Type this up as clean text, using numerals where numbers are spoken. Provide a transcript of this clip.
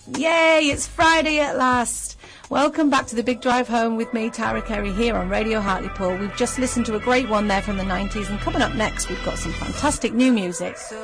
Yay, it's Friday at last. Welcome back to the Big Drive Home with me, Tara Carey, here on Radio Hartlepool. We've just listened to a great one there from the 90s, and coming up next, we've got some fantastic new music.